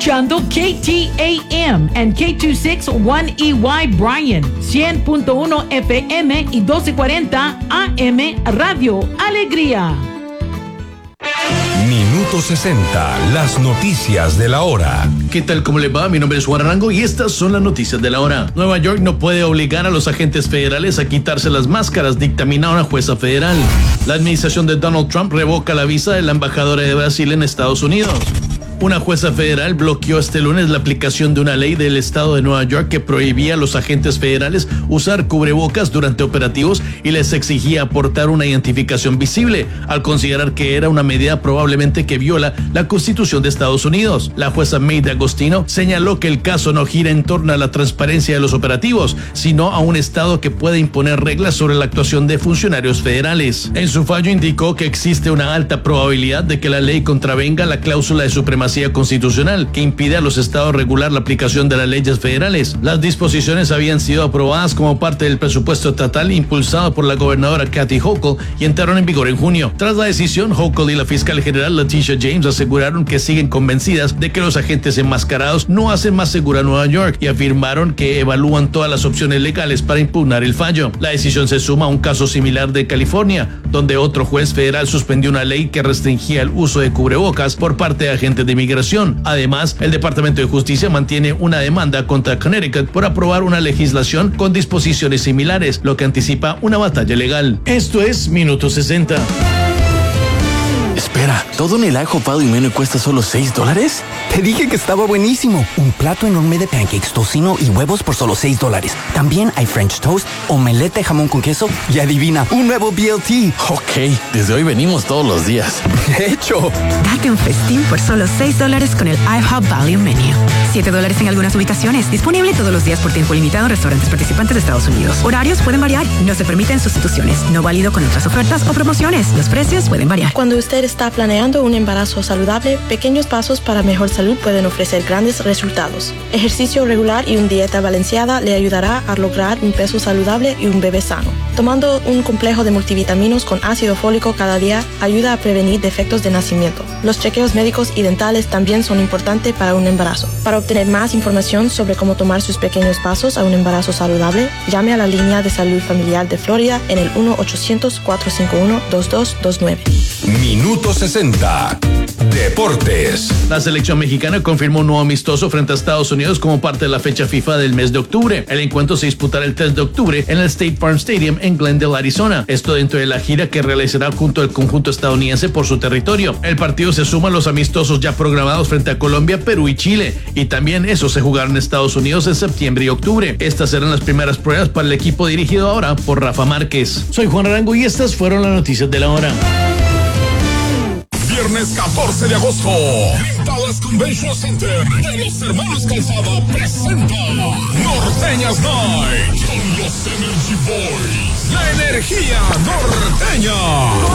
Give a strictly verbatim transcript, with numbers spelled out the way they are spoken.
escuchando K T A M and K dos sesenta y uno E Y Bryan, cien punto uno F M y doce cuarenta A M Radio Alegría. Minuto sesenta, las noticias de la hora. ¿Qué tal? ¿Cómo le va? Mi nombre es Juan Arango y estas son las noticias de la hora. Nueva York no puede obligar a los agentes federales a quitarse las máscaras, dictamina una jueza federal. La administración de Donald Trump revoca la visa de la embajadora de Brasil en Estados Unidos. Una jueza federal bloqueó este lunes la aplicación de una ley del estado de Nueva York que prohibía a los agentes federales usar cubrebocas durante operativos y les exigía aportar una identificación visible, al considerar que era una medida probablemente que viola la Constitución de Estados Unidos. La jueza May D'Agostino señaló que el caso no gira en torno a la transparencia de los operativos, sino a un estado que puede imponer reglas sobre la actuación de funcionarios federales. En su fallo indicó que existe una alta probabilidad de que la ley contravenga la cláusula de supremacía constitucional que impide a los estados regular la aplicación de las leyes federales. Las disposiciones habían sido aprobadas como parte del presupuesto estatal impulsado por la gobernadora Kathy Hochul y entraron en vigor en junio. Tras la decisión, Hochul y la fiscal general Letitia James aseguraron que siguen convencidas de que los agentes enmascarados no hacen más segura Nueva York y afirmaron que evalúan todas las opciones legales para impugnar el fallo. La decisión se suma a un caso similar de California, donde otro juez federal suspendió una ley que restringía el uso de cubrebocas por parte de agentes de migración. Además, el Departamento de Justicia mantiene una demanda contra Connecticut por aprobar una legislación con disposiciones similares, lo que anticipa una batalla legal. Esto es Minuto sesenta. Espera, ¿todo en el ajo y menú cuesta solo seis dólares? Te dije que estaba buenísimo. Un plato enorme de pancakes, tocino y huevos por solo seis dólares. También hay French toast, omelette de jamón con queso y adivina, un nuevo B L T. Ok, desde hoy venimos todos los días. De hecho. Date un festín por solo seis dólares con el IHOP Value Menu. siete dólares en algunas ubicaciones. Disponible todos los días por tiempo limitado en restaurantes participantes de Estados Unidos. Horarios pueden variar. No se permiten sustituciones. No válido con otras ofertas o promociones. Los precios pueden variar. Cuando usted está planeando un embarazo saludable, pequeños pasos para mejor salud pueden ofrecer grandes resultados. Ejercicio regular y una dieta balanceada le ayudará a lograr un peso saludable y un bebé sano. Tomando un complejo de multivitaminos con ácido fólico cada día ayuda a prevenir defectos de nacimiento. Los chequeos médicos y dentales también son importantes para un embarazo. Para obtener más información sobre cómo tomar sus pequeños pasos a un embarazo saludable, llame a la línea de salud familiar de Florida en el uno ochocientos, cuatro cinco uno, dos dos dos nueve. Minuto sesenta. Deportes. La selección mexicana confirmó un nuevo amistoso frente a Estados Unidos como parte de la fecha FIFA del mes de octubre. El encuentro se disputará el tres de octubre en el State Farm Stadium en Glendale, Arizona. Esto dentro de la gira que realizará junto al conjunto estadounidense por su territorio. El partido se suma a los amistosos ya programados frente a Colombia, Perú y Chile. Y también esos se jugarán en Estados Unidos en septiembre y octubre. Estas serán las primeras pruebas para el equipo dirigido ahora por Rafa Márquez. Soy Juan Arango y estas fueron las noticias de la hora. Viernes catorce de agosto, Dallas Convention Center de los Hermanos Calzada presenta Norteñas Night con los Energy Boys. La energía norteña.